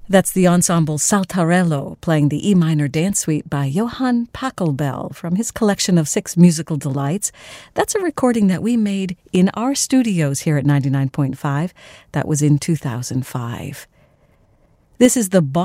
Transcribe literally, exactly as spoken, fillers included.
That's the ensemble Saltarello playing the E minor dance suite by Johann Pachelbel from his collection of six musical delights. That's a recording that we made in our studios here at ninety-nine point five. That was in two thousand five. This is the